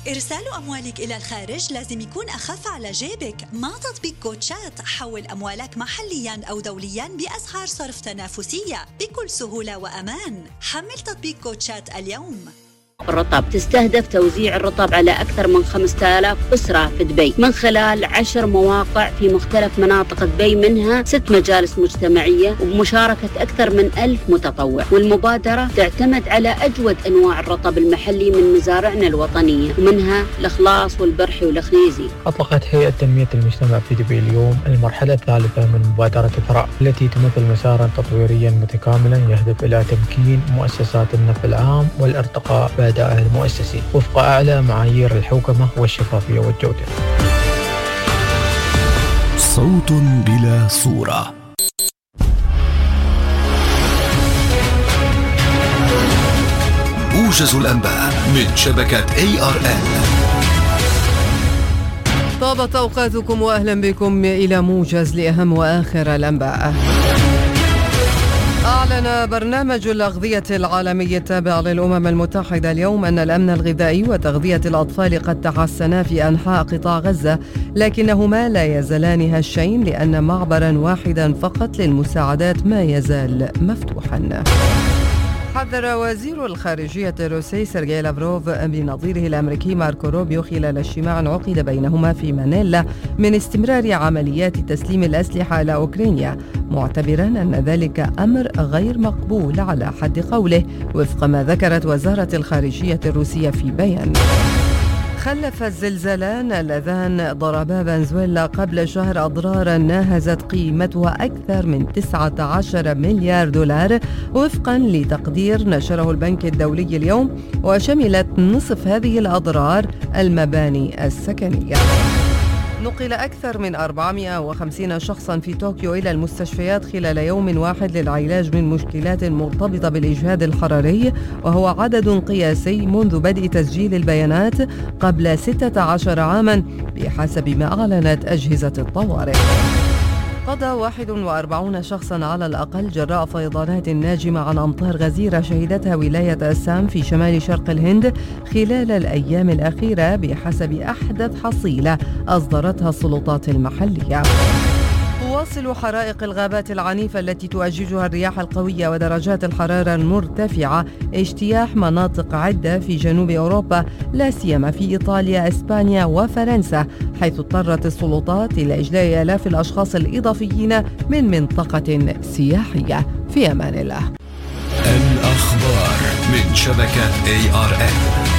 إرسال أموالك إلى الخارج لازم يكون أخف على جيبك. مع تطبيق كوتشات حول أموالك محلياً أو دولياً بأسعار صرف تنافسية بكل سهولة وأمان. حمل تطبيق كوتشات اليوم. الرطب تستهدف توزيع الرطب على أكثر من 5000 أسرة في دبي من خلال 10 مواقع في مختلف مناطق دبي، منها 6 مجالس مجتمعية وبمشاركة أكثر من 1000 متطوع. والمبادرة تعتمد على أجود أنواع الرطب المحلي من مزارعنا الوطنية، ومنها الإخلاص والبرحي والخنيزي. أطلقت هيئة تنمية المجتمع في دبي اليوم المرحلة الثالثة من مبادرة ثراء، التي تمثل مسارا تطويريا متكاملا يهدف إلى تمكين مؤسسات النفع العام والارتقاء بأدائها المؤسسي وفق أعلى معايير الحوكمة والشفافية والجودة. صوت بلا صورة. موجز الأنباء من شبكة ARN. طابت أوقاتكم وأهلا بكم إلى موجز لأهم وآخر الأنباء. أعلن برنامج الأغذية العالمي التابع للأمم المتحدة اليوم أن الأمن الغذائي وتغذية الأطفال قد تحسنا في أنحاء قطاع غزة، لكنهما لا يزالان هشين لأن معبرا واحدا فقط للمساعدات ما يزال مفتوحا. حذر وزير الخارجية الروسي سيرجي لافروف بنظيره الأمريكي ماركو روبيو خلال اجتماع عقد بينهما في مانيلا من استمرار عمليات تسليم الأسلحة إلى أوكرانيا، معتبرا أن ذلك أمر غير مقبول على حد قوله، وفق ما ذكرت وزارة الخارجية الروسية في بيان. خلف الزلزالان اللذان ضربا فنزويلا قبل شهر أضرارا ناهزت قيمتها أكثر من 19 مليار دولار وفقا لتقدير نشره البنك الدولي اليوم، وشملت نصف هذه الأضرار المباني السكنية. نقل أكثر من 450 شخصاً في طوكيو إلى المستشفيات خلال يوم واحد للعلاج من مشكلات مرتبطة بالإجهاد الحراري، وهو عدد قياسي منذ بدء تسجيل البيانات قبل 16 عاماً بحسب ما أعلنت أجهزة الطوارئ. قضى 41 شخصاً على الأقل جراء فيضانات ناجمة عن أمطار غزيرة شهدتها ولاية أسام في شمال شرق الهند خلال الأيام الأخيرة بحسب أحدث حصيلة أصدرتها السلطات المحلية. تواصل حرائق الغابات العنيفة التي تؤججها الرياح القوية ودرجات الحرارة المرتفعة اجتياح مناطق عدة في جنوب أوروبا، لا سيما في إيطاليا، إسبانيا وفرنسا، حيث اضطرت السلطات إلى إجلاء آلاف الأشخاص الإضافيين من منطقة سياحية. في أمان الله. الأخبار من شبكة ARN.